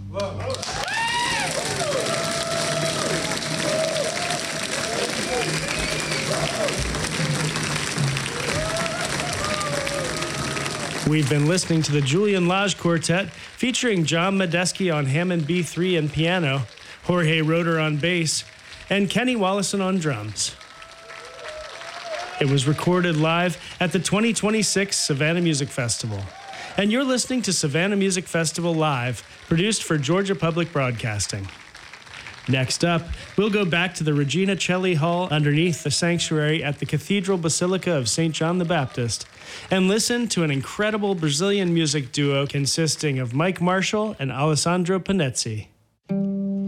We've been listening to the Julian Lage Quartet, featuring John Medeski on Hammond B3 and piano, Jorge Roeder on bass, and Kenny Wallison on drums. It was recorded live at the 2026 Savannah Music Festival. And you're listening to Savannah Music Festival Live, produced for Georgia Public Broadcasting. Next up, we'll go back to the Regina Celli Hall underneath the sanctuary at the Cathedral Basilica of St. John the Baptist and listen to an incredible Brazilian music duo consisting of Mike Marshall and Alessandro Panezzi.